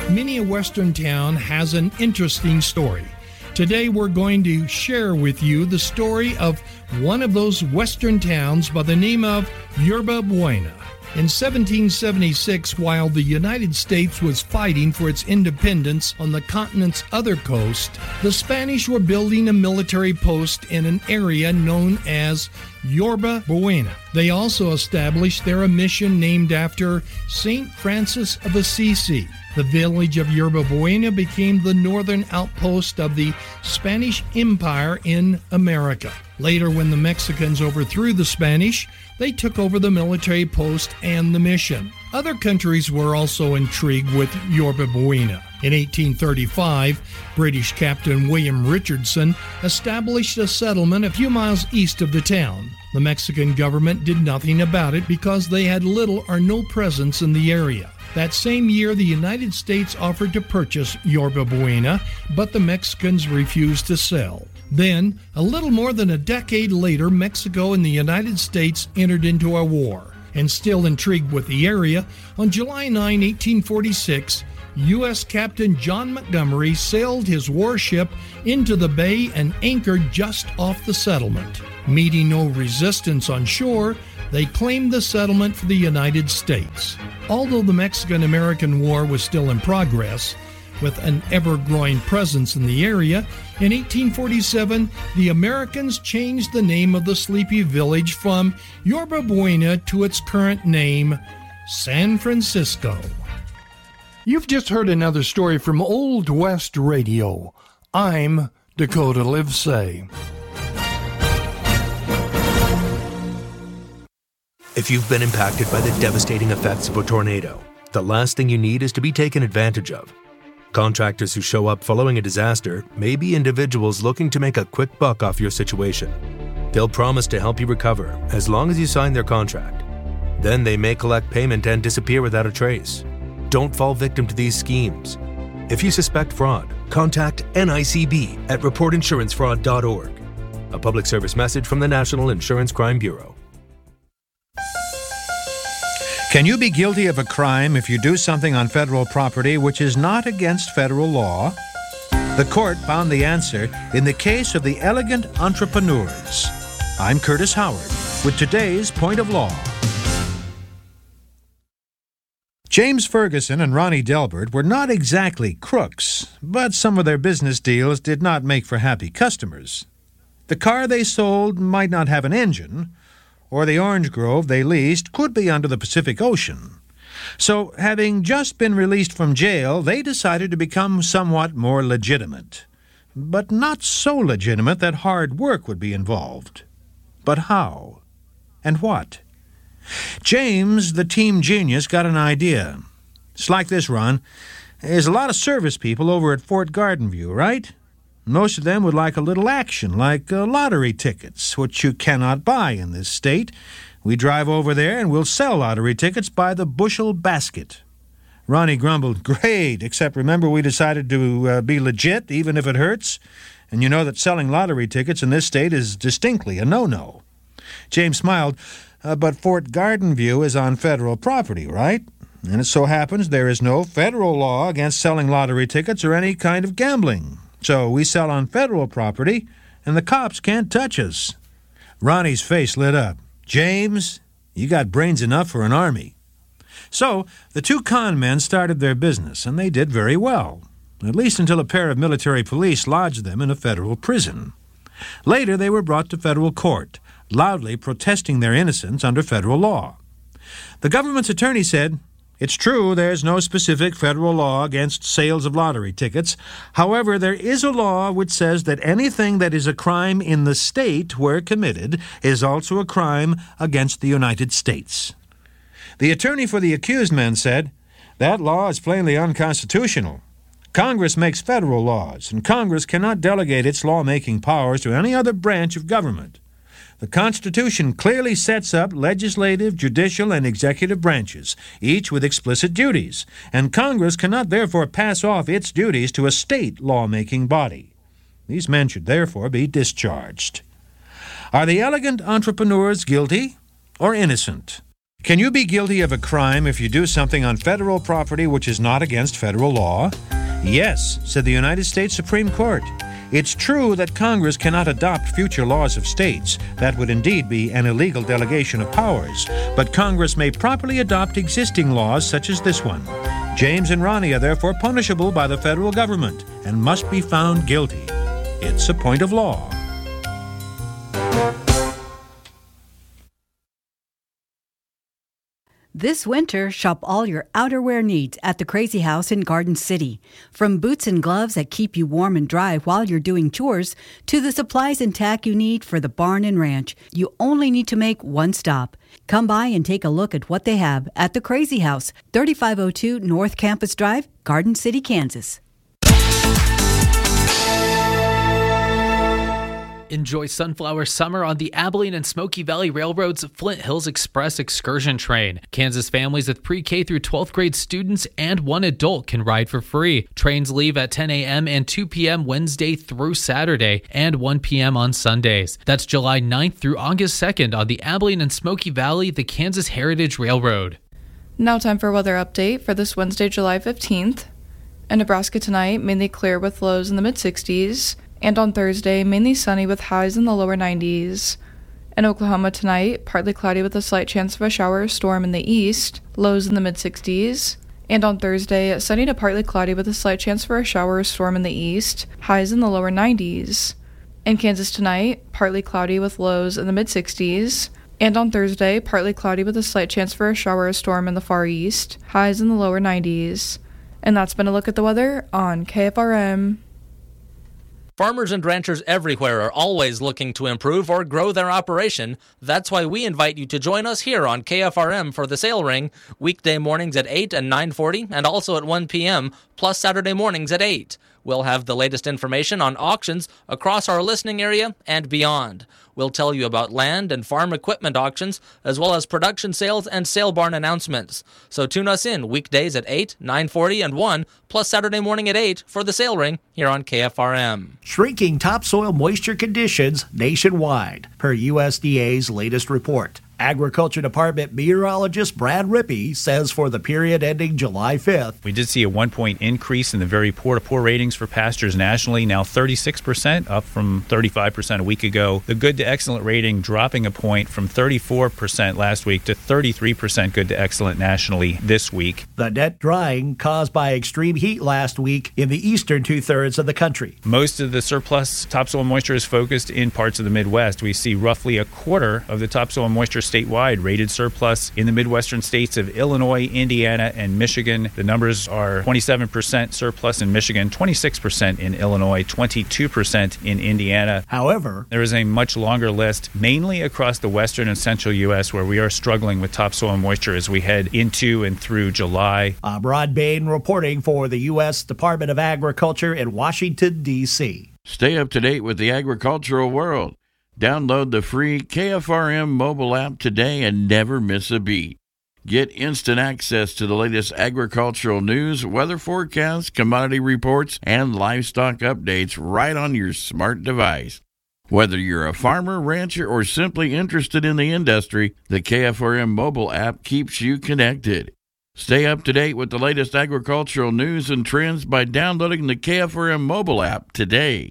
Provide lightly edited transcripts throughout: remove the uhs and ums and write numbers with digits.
Many a Western town has an interesting story. Today we're going to share with you the story of one of those Western towns by the name of Yerba Buena. In 1776, while the United States was fighting for its independence on the continent's other coast, the Spanish were building a military post in an area known as Yerba Buena. They also established there a mission named after St. Francis of Assisi. The village of Yerba Buena became the northern outpost of the Spanish Empire in America. Later, when the Mexicans overthrew the Spanish, they took over the military post and the mission. Other countries were also intrigued with Yerba Buena. In 1835, British Captain William Richardson established a settlement a few miles east of the town. The Mexican government did nothing about it because they had little or no presence in the area. That same year, the United States offered to purchase Yerba Buena, but the Mexicans refused to sell. Then, a little more than a decade later, Mexico and the United States entered into a war. And still intrigued with the area, on July 9, 1846, U.S. Captain John Montgomery sailed his warship into the bay and anchored just off the settlement. Meeting no resistance on shore, they claimed the settlement for the United States. Although the Mexican-American War was still in progress, with an ever-growing presence in the area, in 1847, the Americans changed the name of the sleepy village from Yerba Buena to its current name, San Francisco. You've just heard another story from Old West Radio. I'm Dakota Livesay. If you've been impacted by the devastating effects of a tornado, the last thing you need is to be taken advantage of. Contractors who show up following a disaster may be individuals looking to make a quick buck off your situation. They'll promise to help you recover as long as you sign their contract. Then they may collect payment and disappear without a trace. Don't fall victim to these schemes. If you suspect fraud, contact NICB at reportinsurancefraud.org. A public service message from the National Insurance Crime Bureau. Can you be guilty of a crime if you do something on federal property which is not against federal law? The court found the answer in the case of the Elegant Entrepreneurs. I'm Curtis Howard with today's Point of Law. James Ferguson and Ronnie Delbert were not exactly crooks, but some of their business deals did not make for happy customers. The car they sold might not have an engine, or the orange grove they leased could be under the Pacific Ocean. So, having just been released from jail, they decided to become somewhat more legitimate. But not so legitimate that hard work would be involved. But how? And what? James, the team genius, got an idea. It's like this, Ron. There's a lot of service people over at Fort Garden View, right? Most of them would like a little action, like lottery tickets, which you cannot buy in this state. We drive over there and we'll sell lottery tickets by the bushel basket. Ronnie grumbled, "Great, except remember we decided to be legit, even if it hurts. And you know that selling lottery tickets in this state is distinctly a no-no." James smiled, "But Fort Garden View is on federal property, right? And it so happens there is no federal law against selling lottery tickets or any kind of gambling. So we sell on federal property, and the cops can't touch us." Ronnie's face lit up. "James, you got brains enough for an army." So the two con men started their business, and they did very well, at least until a pair of military police lodged them in a federal prison. Later they were brought to federal court, loudly protesting their innocence under federal law. The government's attorney said, "It's true there's no specific federal law against sales of lottery tickets. However, there is a law which says that anything that is a crime in the state where committed is also a crime against the United States." The attorney for the accused men said, "That law is plainly unconstitutional. Congress makes federal laws, and Congress cannot delegate its lawmaking powers to any other branch of government. The Constitution clearly sets up legislative, judicial, and executive branches, each with explicit duties, and Congress cannot therefore pass off its duties to a state lawmaking body. These men should therefore be discharged." Are the Elegant Entrepreneurs guilty or innocent? Can you be guilty of a crime if you do something on federal property which is not against federal law? Yes, said the United States Supreme Court. It's true that Congress cannot adopt future laws of states. That would indeed be an illegal delegation of powers. But Congress may properly adopt existing laws such as this one. James and Ronnie are therefore punishable by the federal government and must be found guilty. It's a point of law. This winter, shop all your outerwear needs at the Crazy House in Garden City. From boots and gloves that keep you warm and dry while you're doing chores, to the supplies and tack you need for the barn and ranch, you only need to make one stop. Come by and take a look at what they have at the Crazy House, 3502 North Campus Drive, Garden City, Kansas. Enjoy Sunflower Summer on the Abilene and Smoky Valley Railroad's Flint Hills Express excursion train. Kansas families with pre-K through 12th grade students and one adult can ride for free. Trains leave at 10 a.m. and 2 p.m. Wednesday through Saturday and 1 p.m. on Sundays. That's July 9th through August 2nd on the Abilene and Smoky Valley, the Kansas Heritage Railroad. Now time for a weather update for this Wednesday, July 15th. In Nebraska tonight, mainly clear with lows in the mid-60s. And on Thursday, mainly sunny with highs in the lower 90s. In Oklahoma tonight, partly cloudy with a slight chance of a shower or storm in the east, lows in the mid-60s. And on Thursday, sunny to partly cloudy with a slight chance for a shower or storm in the east, highs in the lower 90s. In Kansas tonight, partly cloudy with lows in the mid-60s. And on Thursday, partly cloudy with a slight chance for a shower or storm in the far east, highs in the lower 90s. And that's been a look at the weather on KFRM. Farmers and ranchers everywhere are always looking to improve or grow their operation. That's why we invite you to join us here on KFRM for the Sale Ring, weekday mornings at 8 and 9:40 and also at 1 p.m., plus Saturday mornings at 8. We'll have the latest information on auctions across our listening area and beyond. We'll tell you about land and farm equipment auctions, as well as production sales and sale barn announcements. So tune us in weekdays at 8, 9:40, and 1, plus Saturday morning at 8 for the Sale Ring here on KFRM. Shrinking topsoil moisture conditions nationwide, per USDA's latest report. Agriculture Department meteorologist Brad Rippey says for the period ending July 5th, we did see a 1-point increase in the very poor-to-poor ratings for pastures nationally, now 36%, up from 35% a week ago. The good to excellent rating dropping a point from 34% last week to 33% good to excellent nationally this week. The net drying caused by extreme heat last week in the eastern two-thirds of the country. Most of the surplus topsoil moisture is focused in parts of the Midwest. We see roughly a quarter of the topsoil moisture statewide rated surplus in the Midwestern states of Illinois, Indiana, and Michigan. The numbers are 27% surplus in Michigan, 26% in Illinois, 22% in Indiana. However, there is a much longer list, mainly across the western and central U.S., where we are struggling with topsoil moisture as we head into and through July. I'm Rod Bain reporting for the U.S. Department of Agriculture in Washington, D.C. Stay up to date with the agricultural world. Download the free KFRM mobile app today and never miss a beat. Get instant access to the latest agricultural news, weather forecasts, commodity reports, and livestock updates right on your smart device. Whether you're a farmer, rancher, or simply interested in the industry, the KFRM mobile app keeps you connected. Stay up to date with the latest agricultural news and trends by downloading the KFRM mobile app today.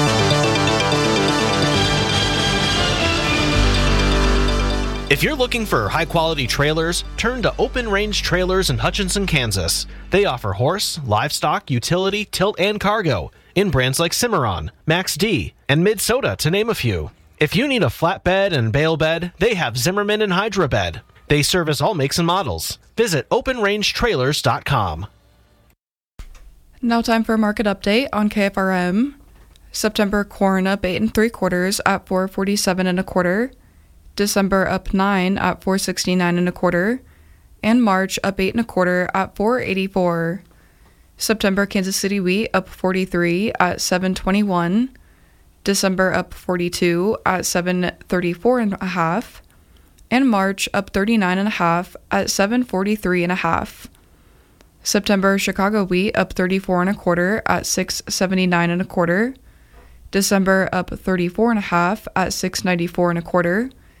If you're looking for high-quality trailers, turn to Open Range Trailers in Hutchinson, Kansas. They offer horse, livestock, utility, tilt, and cargo in brands like Cimarron, Max D, and Minnesota, to name a few. If you need a flatbed and bale bed, they have Zimmerman and Hydra Bed. They service all makes and models. Visit OpenRangeTrailers.com. Now time for a market update on KFRM. September corn up 8 3/4 at $4.47 1/4. December up 9 at $4.69 1/4, and March up 8 1/4 at $4.84. September Kansas City wheat up 43 at $7.21. December up 42 at $7.34 1/2, and March up 39 1/2 at $7.43 1/2. September Chicago wheat up 34 1/4 at $6.79 1/4. December up 34 1/2 at $6.94 1/4.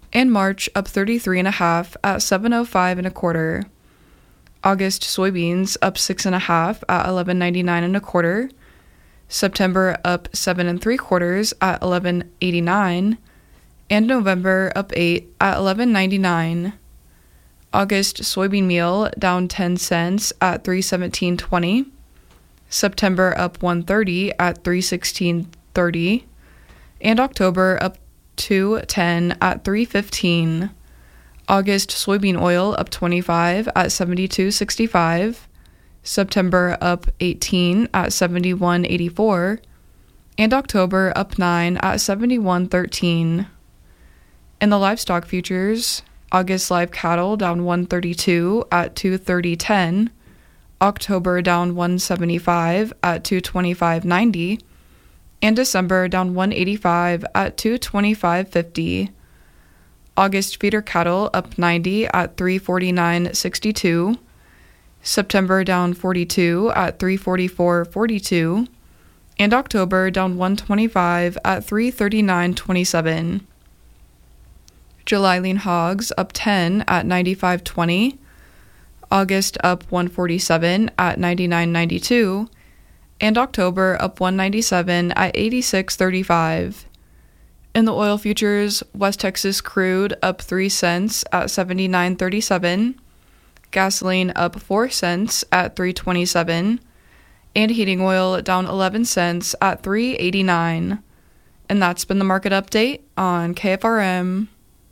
And March up 33.5 at 7.05 1/4. August soybeans up 6.5 at 11.99 1/4. September up 7 3/4 at 11.89, and November up 8 at 11.99. August soybean meal down 10 cents at 3.1720. September up 1.30 at 3.1630, and October up 2.10 at 3.15. August soybean oil up 25 at 72.65. September up 18 at 71.84, and October up 9 at 71.13. In the livestock futures, August live cattle down 132 at 230.10, October down 175 at 225.90, and December down 185 at 225.50. August feeder cattle up 90 at 349.62, September down 42 at 344.42, and October down 125 at 339.27. July lean hogs up 10 at 95.20, August up 147 at 99.92, and October up 197 at 86.35. In the oil futures, West Texas crude up 3 cents at 79.37, gasoline up 4 cents at 3.27, and heating oil down 11 cents at 3.89. And that's been the market update on KFRM.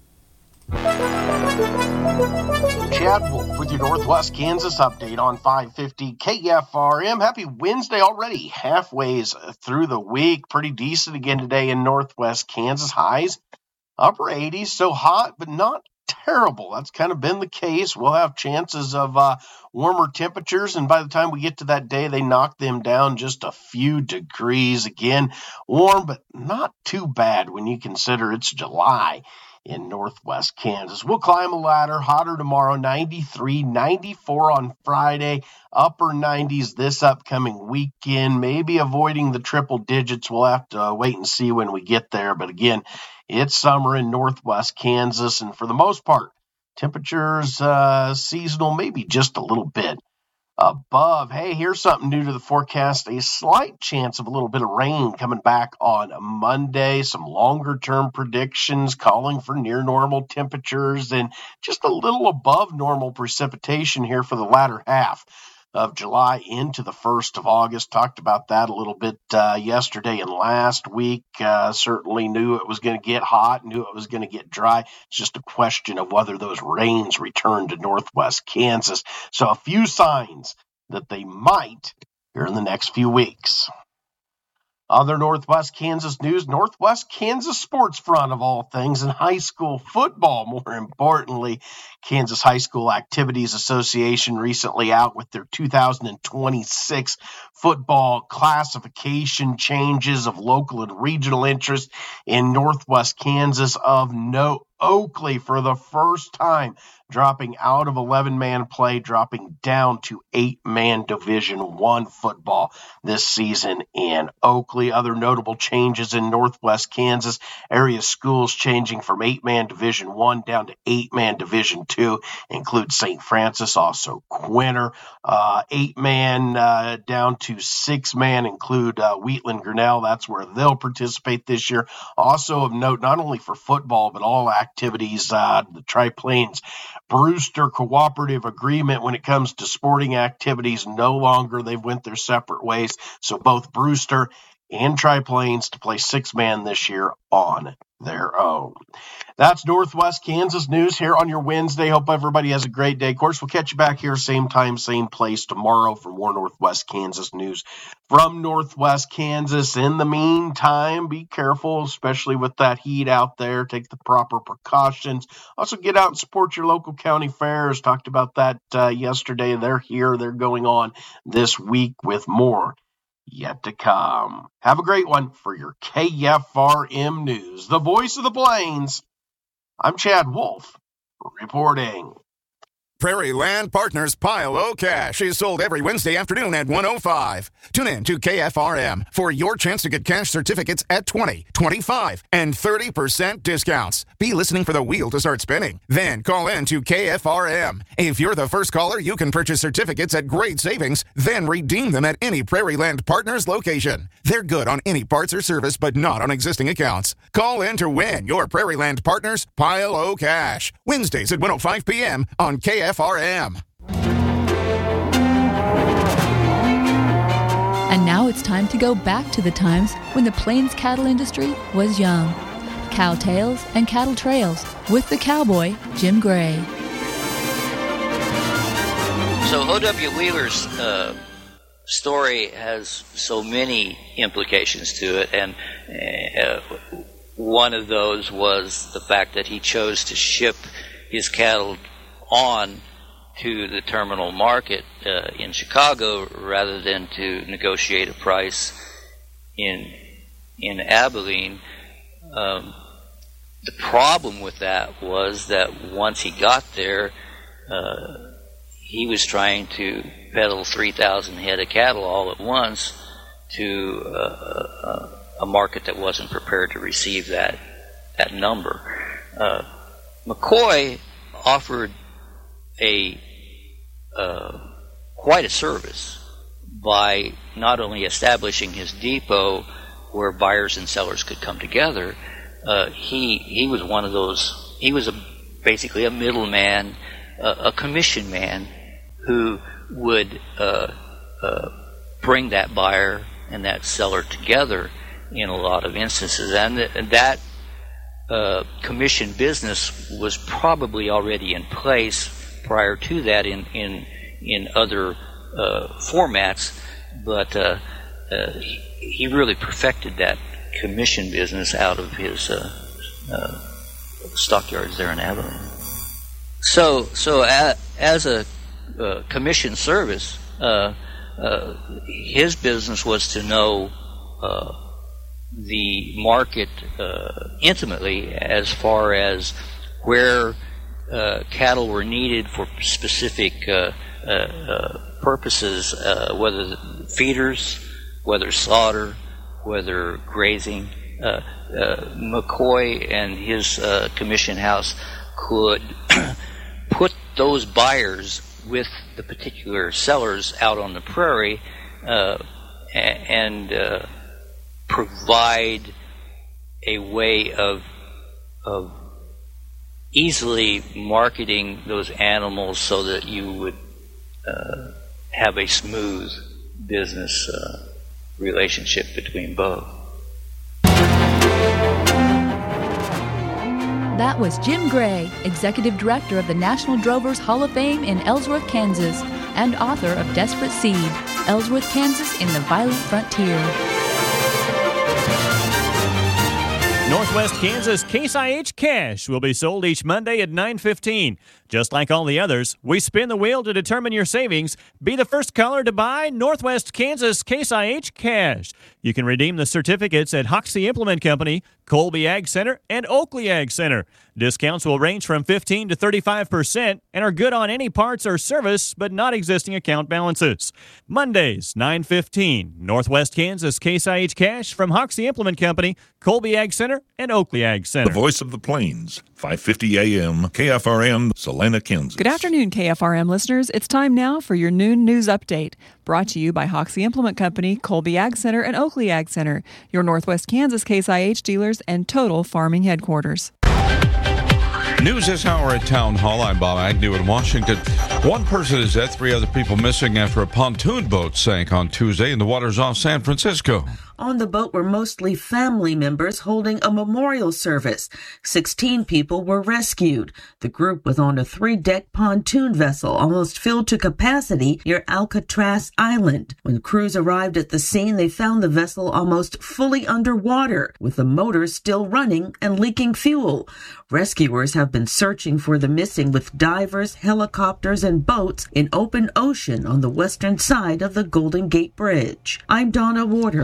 Chad Wolf with your Northwest Kansas update on 550 KFRM. Happy Wednesday already, halfway through the week. Pretty decent again today in Northwest Kansas. Highs upper 80s, so hot, but not terrible. That's kind of been the case. We'll have chances of warmer temperatures, and by the time we get to that day, they knock them down just a few degrees. Again, warm, but not too bad when you consider it's July in Northwest Kansas. We'll climb a ladder. Hotter tomorrow, 93, 94 on Friday, upper 90s this upcoming weekend. Maybe avoiding the triple digits. We'll have to wait and see when we get there. But again, it's summer in Northwest Kansas, and for the most part, temperatures seasonal, maybe just a little bit above. Hey, here's something new to the forecast. A slight chance of a little bit of rain coming back on Monday. Some longer-term predictions calling for near normal temperatures and just a little above normal precipitation here for the latter half of July into the 1st of August. Talked about that a little bit yesterday and last week. Certainly knew it was going to get hot, knew it was going to get dry. It's just a question of whether those rains return to Northwest Kansas. So a few signs that they might here in the next few weeks. Other Northwest Kansas news, Northwest Kansas Sports Front of all things, and high school football. More importantly, Kansas High School Activities Association recently out with their 2026 football classification changes of local and regional interest in Northwest Kansas. Of note, Oakley for the first time dropping out of 11-man play, dropping down to 8-man Division I football this season in Oakley. Other notable changes in Northwest Kansas, area schools changing from 8-man Division I down to 8-man Division II include St. Francis, also Quinter. 8-man down to 6-man include Wheatland Grinnell. That's where they'll participate this year. Also of note, not only for football, but all activities, the Tri-Plains Brewster cooperative agreement when it comes to sporting activities no longer. They've went their separate ways. So both Brewster and Tri-Plains to play 6-man this year on their own. That's Northwest Kansas news here on your Wednesday. Hope everybody has a great day. Of course, we'll catch you back here same time, same place tomorrow for more Northwest Kansas news from Northwest Kansas. In the meantime, be careful, especially with that heat out there. Take the proper precautions. Also, get out and support your local county fairs. Talked about that yesterday. They're here. They're going on this week with more yet to come. Have a great one for your KFRM News, the voice of the Plains. I'm Chad Wolf reporting. Prairie Land Partners Pile O Cash is sold every Wednesday afternoon at 1:05. Tune in to KFRM for your chance to get cash certificates at 20, 25, and 30% discounts. Be listening for the wheel to start spinning. Then call in to KFRM. If you're the first caller, you can purchase certificates at great savings, then redeem them at any Prairie Land Partners location. They're good on any parts or service, but not on existing accounts. Call in to win your Prairie Land Partners Pile O Cash. Wednesdays at 1:05 p.m. on KFRM. And now it's time to go back to the times when the Plains cattle industry was young. Cow Tales and Cattle Trails with the cowboy, Jim Gray. So O.W. Wheeler's story has so many implications to it, and one of those was the fact that he chose to ship his cattle on to the terminal market in Chicago rather than to negotiate a price in Abilene. The problem with that was that once he got there, he was trying to peddle 3,000 head of cattle all at once to a market that wasn't prepared to receive that number. McCoy offered quite a service by not only establishing his depot where buyers and sellers could come together. He was one of those. He was basically a middleman, a commission man who would bring that buyer and that seller together in a lot of instances, and that commission business was probably already in place prior to that in other formats, but he really perfected that commission business out of his stockyards there in Abilene. So as a commission service, his business was to know the market intimately, as far as where cattle were needed for specific purposes, whether feeders, whether slaughter, whether grazing. McCoy and his commission house could put those buyers with the particular sellers out on the prairie and provide a way of easily marketing those animals so that you would have a smooth business relationship between both. That was Jim Gray, Executive Director of the National Drovers Hall of Fame in Ellsworth, Kansas, and author of Desperate Seed, Ellsworth, Kansas in the Violent Frontier. Northwest Kansas Case IH Cash will be sold each Monday at 9:15. Just like all the others, we spin the wheel to determine your savings. Be the first caller to buy Northwest Kansas Case IH Cash. You can redeem the certificates at Hoxie Implement Company, Colby Ag Center, and Oakley Ag Center. Discounts will range from 15 to 35% and are good on any parts or service, but not existing account balances. Mondays, 9:15, Northwest Kansas Case IH Cash from Hoxie Implement Company, Colby Ag Center, and Oakley Ag Center. The Voice of the Plains, 550 AM, KFRM, Salina, Kansas. Good afternoon, KFRM listeners. It's time now for your noon news update. Brought to you by Hoxie Implement Company, Colby Ag Center, and Oakley Ag Center, your Northwest Kansas Case IH dealers and Total Farming headquarters. News this hour at Town Hall. I'm Bob Agnew in Washington. One person is dead, 3 other people missing after a pontoon boat sank on Tuesday in the waters off San Francisco. On the boat were mostly family members holding a memorial service. 16 people were rescued. The group was on a 3-deck pontoon vessel almost filled to capacity near Alcatraz Island. When crews arrived at the scene, they found the vessel almost fully underwater, with the motors still running and leaking fuel. Rescuers have been searching for the missing with divers, helicopters, and boats in open ocean on the western side of the Golden Gate Bridge. I'm Donna Warder.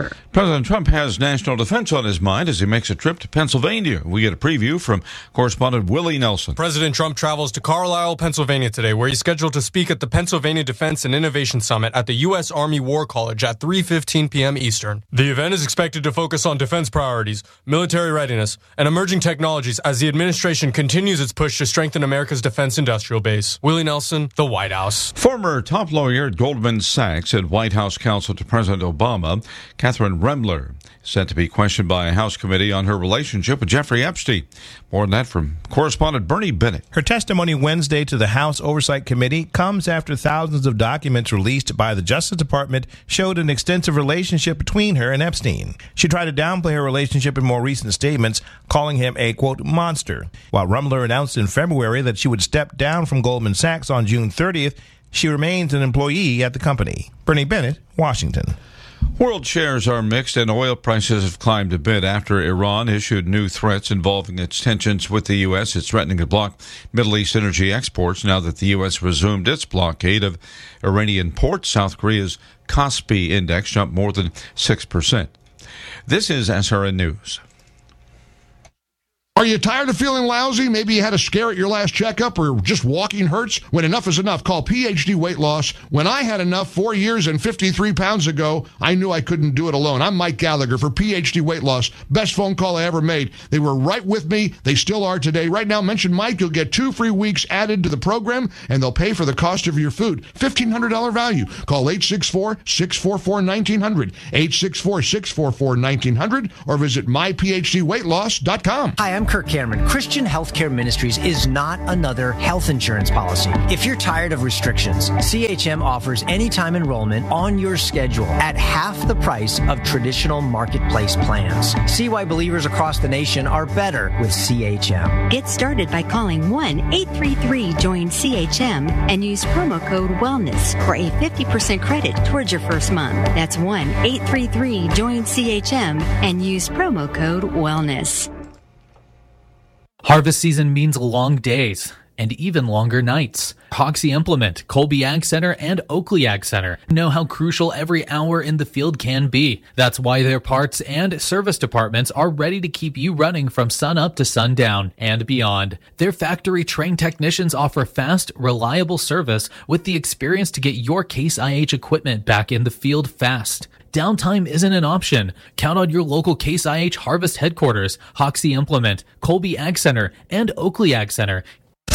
President Trump has national defense on his mind as he makes a trip to Pennsylvania. We get a preview from correspondent Willie Nelson. President Trump travels to Carlisle, Pennsylvania today, where he's scheduled to speak at the Pennsylvania Defense and Innovation Summit at the U.S. Army War College at 3:15 p.m. Eastern. The event is expected to focus on defense priorities, military readiness, and emerging technologies as the administration continues its push to strengthen America's defense industrial base. Willie Nelson, the White House. Former top lawyer at Goldman Sachs and White House counsel to President Obama, Catherine Remler, set to be questioned by a House committee on her relationship with Jeffrey Epstein. More on that from correspondent Bernie Bennett. Her testimony Wednesday to the House Oversight Committee comes after thousands of documents released by the Justice Department showed an extensive relationship between her and Epstein. She tried to downplay her relationship in more recent statements, calling him a, quote, monster. While Rumler announced in February that she would step down from Goldman Sachs on June 30th, she remains an employee at the company. Bernie Bennett, Washington. World shares are mixed and oil prices have climbed a bit after Iran issued new threats involving its tensions with the U.S. It's threatening to block Middle East energy exports now that the U.S. resumed its blockade of Iranian ports. South Korea's Kospi index jumped more than 6%. This is SRN News. Are you tired of feeling lousy? Maybe you had a scare at your last checkup or just walking hurts? When enough is enough, call PhD Weight Loss. When I had enough 4 years and 53 pounds ago, I knew I couldn't do it alone. I'm Mike Gallagher for PhD Weight Loss. Best phone call I ever made. They were right with me. They still are today. Right now, mention Mike. You'll get 2 free weeks added to the program, and they'll pay for the cost of your food. $1,500 value. Call 864-644-1900, 864-644-1900, or visit myphdweightloss.com. Hi, I'm Kirk Cameron. Christian Healthcare Ministries is not another health insurance policy. If you're tired of restrictions, CHM offers anytime enrollment on your schedule at half the price of traditional marketplace plans. See why believers across the nation are better with CHM. Get started by calling 1-833-JOIN-CHM and use promo code WELLNESS for a 50% credit towards your first month. That's 1-833-JOIN-CHM and use promo code WELLNESS. Harvest season means long days and even longer nights. Hoxie Implement, Colby Ag Center, and Oakley Ag Center know how crucial every hour in the field can be. That's why their parts and service departments are ready to keep you running from sun up to sundown and beyond. Their factory-trained technicians offer fast, reliable service with the experience to get your Case IH equipment back in the field fast. Downtime isn't an option. Count on your local Case IH Harvest headquarters, Hoxie Implement, Colby Ag Center, and Oakley Ag Center.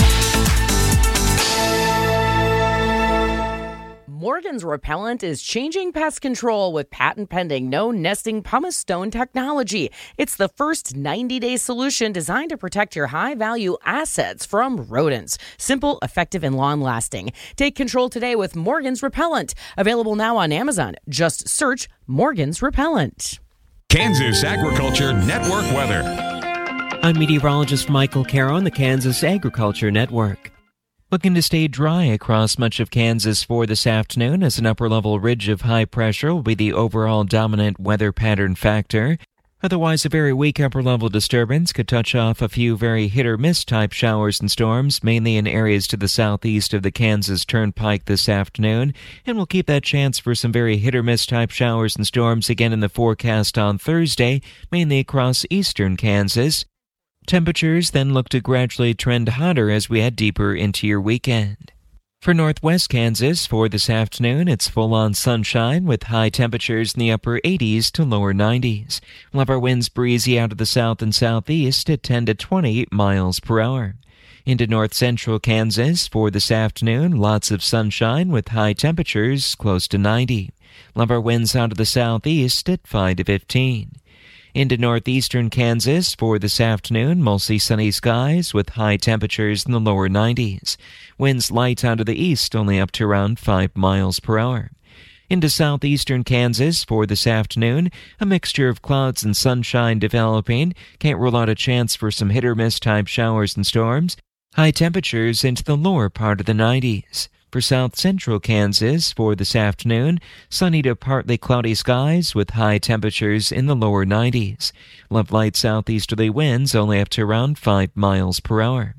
Morgan's Repellent is changing pest control with patent-pending no-nesting pumice stone technology. It's the first 90-day solution designed to protect your high-value assets from rodents. Simple, effective, and long-lasting. Take control today with Morgan's Repellent. Available now on Amazon. Just search Morgan's Repellent. Kansas Agriculture Network weather. I'm meteorologist Michael Caro on the Kansas Agriculture Network. Looking to stay dry across much of Kansas for this afternoon as an upper-level ridge of high pressure will be the overall dominant weather pattern factor. Otherwise, a very weak upper-level disturbance could touch off a few very hit-or-miss type showers and storms, mainly in areas to the southeast of the Kansas Turnpike this afternoon, and we'll keep that chance for some very hit-or-miss type showers and storms again in the forecast on Thursday, mainly across eastern Kansas. Temperatures then look to gradually trend hotter as we head deeper into your weekend. For northwest Kansas, for this afternoon, it's full-on sunshine with high temperatures in the upper 80s to lower 90s. We'll have our winds breezy out of the south and southeast at 10 to 20 miles per hour. Into north-central Kansas, for this afternoon, lots of sunshine with high temperatures close to 90. We'll have our winds out of the southeast at 5 to 15. Into northeastern Kansas for this afternoon, mostly sunny skies with high temperatures in the lower 90s. Winds light out of the east, only up to around 5 miles per hour. Into southeastern Kansas for this afternoon, a mixture of clouds and sunshine developing. Can't rule out a chance for some hit-or-miss type showers and storms. High temperatures into the lower part of the 90s. For south-central Kansas for this afternoon, sunny to partly cloudy skies with high temperatures in the lower 90s. We'll have light southeasterly winds only up to around 5 miles per hour.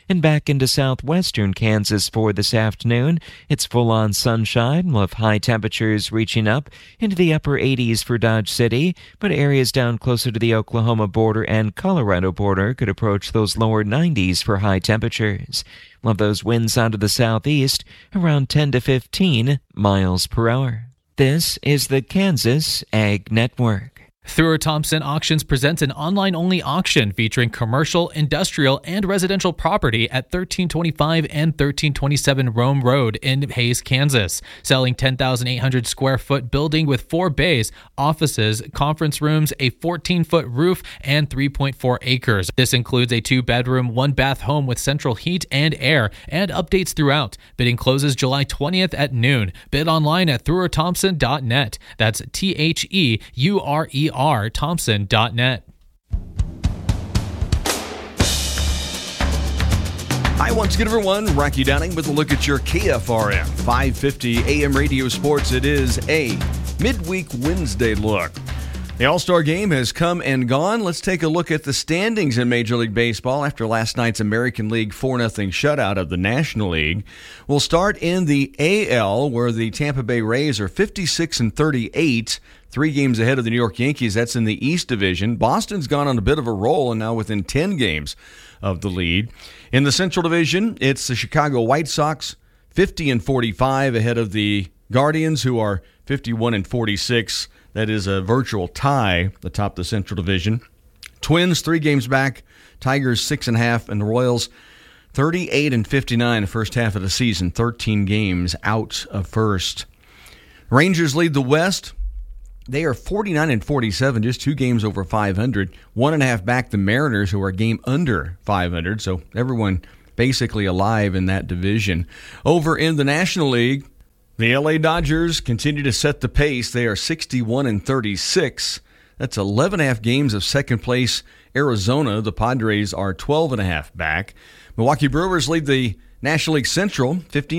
And back into southwestern Kansas for this afternoon. It's full-on sunshine with high temperatures reaching up into the upper 80s for Dodge City, but areas down closer to the Oklahoma border and Colorado border could approach those lower 90s for high temperatures. We'll have those winds out of the southeast around 10 to 15 miles per hour. This is the Kansas Ag Network. Thrower Thompson Auctions presents an online-only auction featuring commercial, industrial, and residential property at 1325 and 1327 Rome Road in Hays, Kansas. Selling 10,800 square foot building with 4 bays, offices, conference rooms, a 14-foot roof, and 3.4 acres. This includes a 2-bedroom, 1-bath home with central heat and air, and updates throughout. Bidding closes July 20th at noon. Bid online at throwerthompson.net. That's THEURER. Thompson.net. Hi, once again, everyone. Rocky Downing with a look at your KFRM 550 AM radio sports. It is a midweek Wednesday look. The All-Star game has come and gone. Let's take a look at the standings in Major League Baseball after last night's American League 4-0 shutout of the National League. We'll start in the AL, where the Tampa Bay Rays are 56-38, 3 games ahead of the New York Yankees. That's in the East Division. Boston's gone on a bit of a roll and now within 10 games of the lead. In the Central Division, it's the Chicago White Sox, 50-45 ahead of the Guardians, who are 51-46. That is a virtual tie atop the Central Division. Twins, 3 games back. Tigers, 6.5. And the Royals, 38-59 the first half of the season. 13 games out of first. Rangers lead the West. They are 49-47, just 2 games over 500. 1.5 back the Mariners, who are a game under 500. So everyone basically alive in that division. Over in the National League, the LA Dodgers continue to set the pace. They are 61-36. That's 11.5 games of second place Arizona. The Padres are 12.5 back. Milwaukee Brewers lead the National League Central,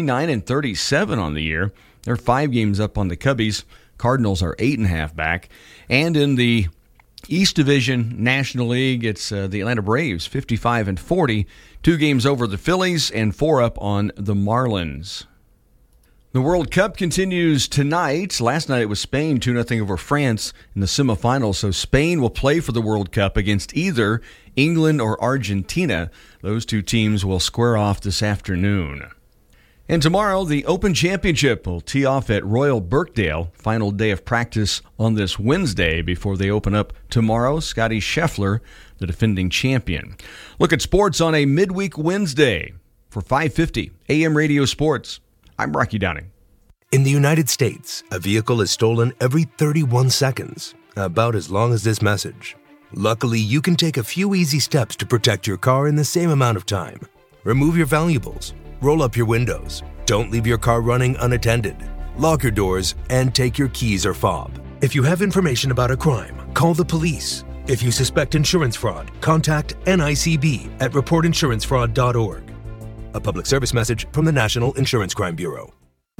59-37 on the year. They're 5 games up on the Cubbies. Cardinals are 8.5 back. And in the East Division National League, it's the Atlanta Braves, 55-40. 2 games over the Phillies and 4 up on the Marlins. The World Cup continues tonight. Last night it was Spain 2-0 over France in the semifinals. So Spain will play for the World Cup against either England or Argentina. Those 2 teams will square off this afternoon. And tomorrow, the Open Championship will tee off at Royal Birkdale. Final day of practice on this Wednesday before they open up tomorrow. Scotty Scheffler, the defending champion. Look at sports on a midweek Wednesday for 550 AM Radio Sports. I'm Rocky Downing. In the United States, a vehicle is stolen every 31 seconds, about as long as this message. Luckily, you can take a few easy steps to protect your car in the same amount of time. Remove your valuables, roll up your windows, don't leave your car running unattended, lock your doors, and take your keys or fob. If you have information about a crime, call the police. If you suspect insurance fraud, contact NICB at reportinsurancefraud.org. A public service message from the National Insurance Crime Bureau.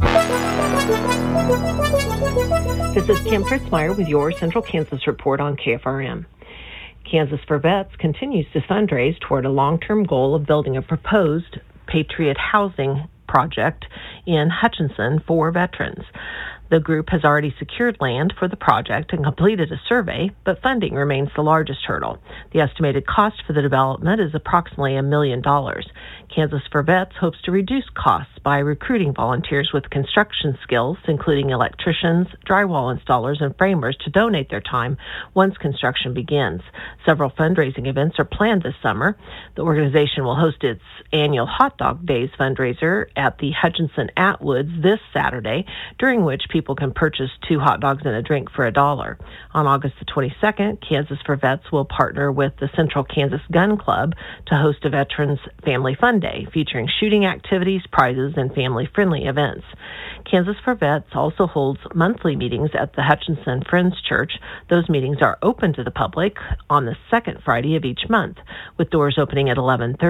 This is Kim Fritzmeyer with your Central Kansas Report on KFRM. Kansas for Vets continues to fundraise toward a long-term goal of building a proposed Patriot Housing project in Hutchinson for veterans. The group has already secured land for the project and completed a survey, but funding remains the largest hurdle. The estimated cost for the development is approximately $1 million. Kansas for Vets hopes to reduce costs by recruiting volunteers with construction skills, including electricians, drywall installers, and framers, to donate their time once construction begins. Several fundraising events are planned this summer. The organization will host its annual Hot Dog Days fundraiser at the Hutchinson Atwoods this Saturday, during which people can purchase 2 hot dogs and a drink for $1. On August the 22nd, Kansas for Vets will partner with the Central Kansas Gun Club to host a Veterans Family Fun Day, featuring shooting activities, prizes, and family-friendly events. Kansas for Vets also holds monthly meetings at the Hutchinson Friends Church. Those meetings are open to the public on the second Friday of each month, with doors opening at 11:30.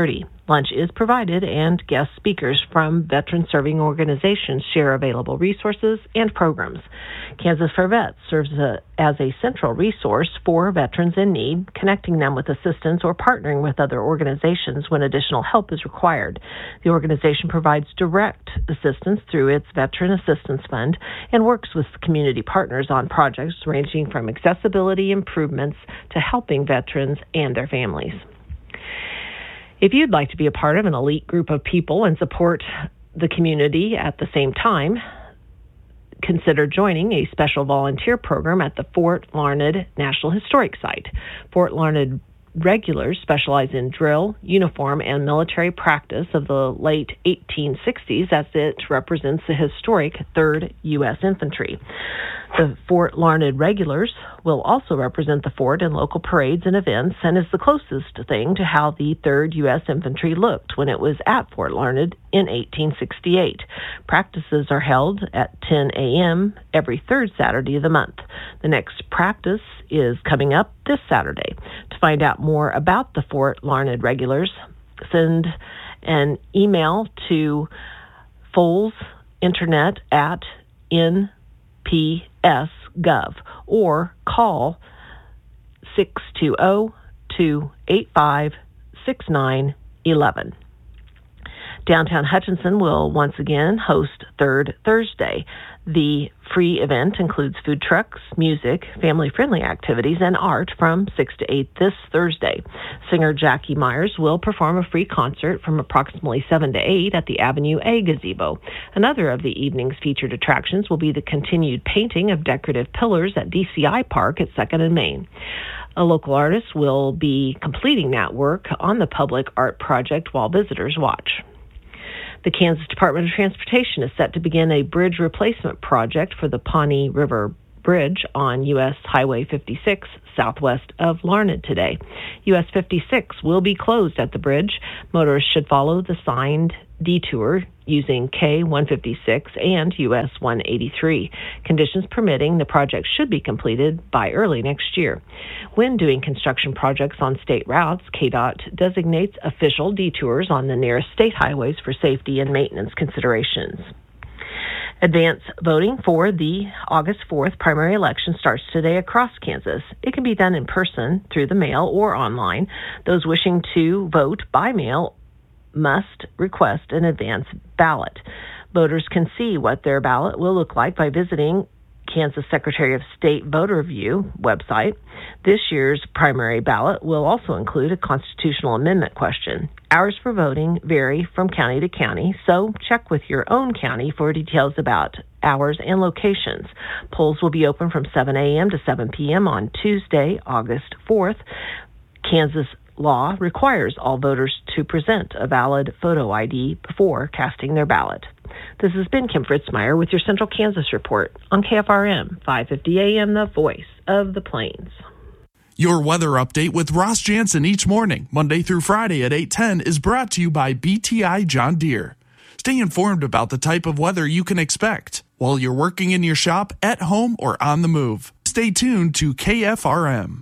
Lunch is provided, and guest speakers from veteran-serving organizations share available resources and programs. Kansas for Vets serves as a central resource for veterans in need, connecting them with assistance or partnering with other organizations when additional help is required. The organization provides direct assistance through its Veteran Assistance Fund and works with community partners on projects ranging from accessibility improvements to helping veterans and their families. If you'd like to be a part of an elite group of people and support the community at the same time, consider joining a special volunteer program at the Fort Larned National Historic Site. Fort Larned regulars specialize in drill, uniform, and military practice of the late 1860s as it represents the historic 3rd U.S. Infantry. The Fort Larned regulars will also represent the fort in local parades and events and is the closest thing to how the 3rd U.S. Infantry looked when it was at Fort Larned in 1868. Practices are held at 10 a.m. every third Saturday of the month. The next practice is coming up this Saturday. To find out more about the Fort Larned regulars, send an email to folsinternet@nps.gov or call 620-285-6911. Downtown Hutchinson will once again host Third Thursday. The free event includes food trucks, music, family-friendly activities, and art from 6 to 8 this Thursday. Singer Jackie Myers will perform a free concert from approximately 7 to 8 at the Avenue A gazebo. Another of the evening's featured attractions will be the continued painting of decorative pillars at DCI Park at 2nd and Main. A local artist will be completing that work on the public art project while visitors watch. The Kansas Department of Transportation is set to begin a bridge replacement project for the Pawnee River Bridge on U.S. Highway 56 southwest of Larned today. U.S. 56 will be closed at the bridge. Motorists should follow the signed detour using K-156 and U.S. 183. Conditions permitting, the project should be completed by early next year. When doing construction projects on state routes, KDOT designates official detours on the nearest state highways for safety and maintenance considerations. Advance voting for the August 4th primary election starts today across Kansas. It can be done in person, through the mail, or online. Those wishing to vote by mail must request an advance ballot. Voters can see what their ballot will look like by visiting Kansas Secretary of State Voter View website. This year's primary ballot will also include a constitutional amendment question. Hours for voting vary from county to county, so check with your own county for details about hours and locations. Polls will be open from 7 a.m. to 7 p.m. on Tuesday, August 4th. Kansas law requires all voters to present a valid photo ID before casting their ballot. This has been Kim Fritzmeyer with your Central Kansas Report on KFRM 550 AM, the voice of the Plains. Your weather update with Ross Jansen each morning, Monday through Friday at 8:10, is brought to you by BTI John Deere. Stay informed about the type of weather you can expect while you're working in your shop, at home, or on the move. Stay tuned to KFRM.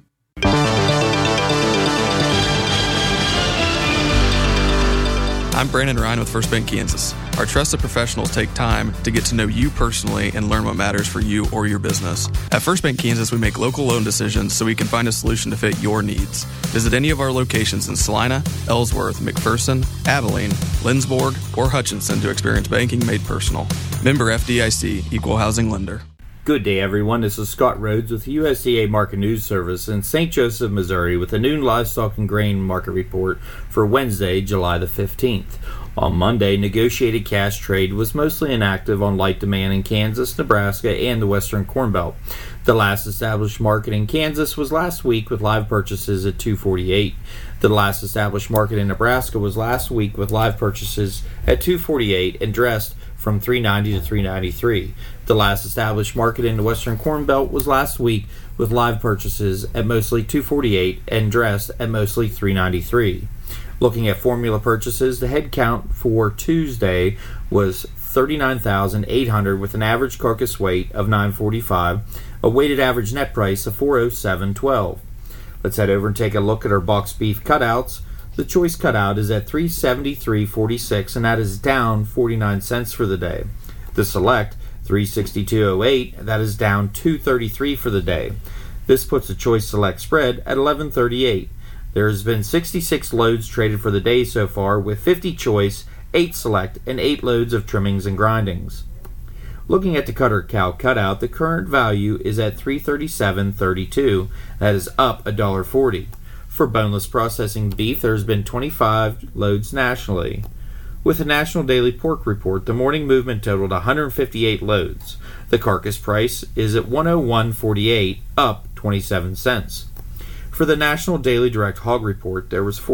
I'm Brandon Ryan with First Bank Kansas. Our trusted professionals take time to get to know you personally and learn what matters for you or your business. At First Bank Kansas, we make local loan decisions so we can find a solution to fit your needs. Visit any of our locations in Salina, Ellsworth, McPherson, Abilene, Lindsborg, or Hutchinson to experience banking made personal. Member FDIC, Equal Housing Lender. Good day, everyone. This is Scott Rhodes with the USDA Market News Service in St. Joseph, Missouri, with a noon livestock and grain market report for Wednesday, July the 15th. On Monday, negotiated cash trade was mostly inactive on light demand in Kansas, Nebraska, and the Western Corn Belt. The last established market in Kansas was last week with live purchases at $2.48. The last established market in Nebraska was last week with live purchases at $2.48 and dressed from $3.90 to $3.93. The last established market in the Western Corn Belt was last week with live purchases at mostly $2.48 and dressed at mostly $3.93. Looking at formula purchases, the head count for Tuesday was 39,800 with an average carcass weight of 945, a weighted average net price of $407.12. Let's head over and take a look at our boxed beef cutouts. The choice cutout is at $373.46, and that is down 49 cents for the day. The select, $362.08, that is down $2.33 for the day. This puts the choice select spread at $11.38. There has been 66 loads traded for the day so far, with 50 choice, 8 select, and 8 loads of trimmings and grindings. Looking at the Cutter Cow cutout, the current value is at $337.32. That is up $1.40. For boneless processing beef, there has been 25 loads nationally. With the National Daily Pork Report, the morning movement totaled 158 loads. The carcass price is at $101.48, up 27 cents. For the National Daily Direct Hog Report, there was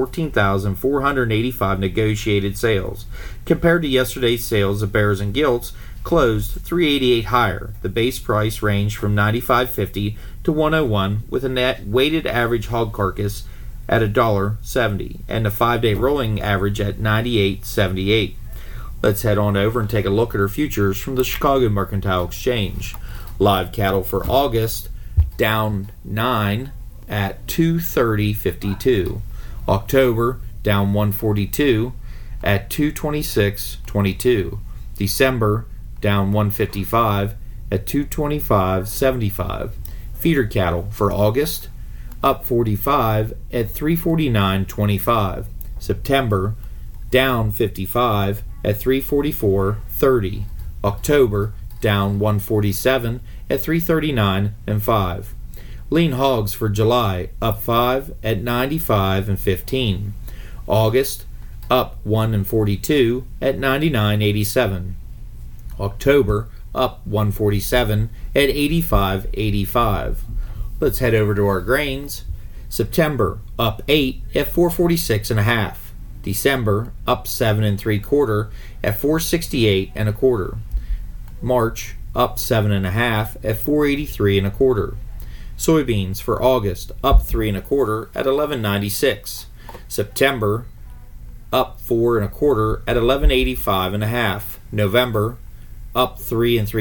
14,485 negotiated sales. Compared to yesterday's sales of bears and gilts, closed 388 higher. The base price ranged from $95.50 to $101, with a net weighted average hog carcass at $1.70 and a 5-day rolling average at $98.78. Let's head on over and take a look at our futures from the Chicago Mercantile Exchange. Live cattle for August down 9 at $230.52. October down 142 at $226.22. December down 155 at $225.75. Feeder cattle for August up 45 at $349.25. September down 55 at $344.30. October down 147 at $339.05. Lean hogs for July up 5 at 95.15. August up 1.42 at 99.87. October up 147 at 85.85. Let's head over to our grains. September up 8 at 446.5. December up 7 3/4 at 468 1/4. March up 7 1/2 at 483 1/4. Soybeans for August up 3 1/4 at 11.96. September up 4 1/4 at 11.85 1/2. November up 3 3/4